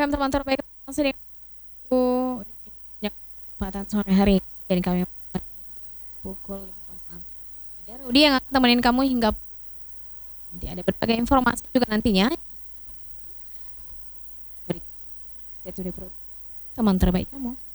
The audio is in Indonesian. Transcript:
FM teman terbaik masih dengan aku kesempatan sore hari dan kami pukul 15 nanti. Ada Rudi yang akan temenin kamu hingga nanti ada berbagai informasi juga nantinya. Stay tune di teman terbaik kamu.